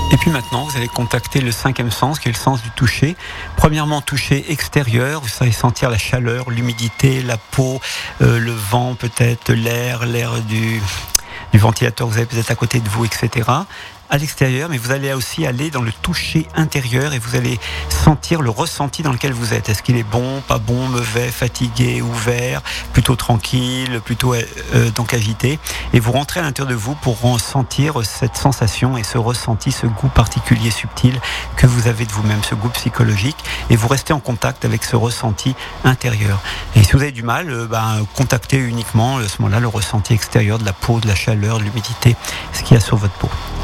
Et puis maintenant, vous allez contacter le cinquième sens, qui est le sens du toucher. Premièrement, toucher extérieur, vous allez sentir la chaleur, l'humidité, la peau, le vent peut-être, l'air du ventilateur que vous avez peut-être à côté de vous, etc. À l'extérieur, mais vous allez aussi aller dans le toucher intérieur et vous allez sentir le ressenti dans lequel vous êtes. Est-ce qu'il est bon, pas bon, mauvais, fatigué, ouvert, plutôt tranquille, plutôt donc agité. Et vous rentrez à l'intérieur de vous pour ressentir cette sensation et ce ressenti, ce goût particulier, subtil que vous avez de vous-même, ce goût psychologique. Et vous restez en contact avec ce ressenti intérieur. Et si vous avez du mal, contactez uniquement à ce moment-là le ressenti extérieur de la peau, de la chaleur, de l'humidité, ce qu'il y a sur votre peau.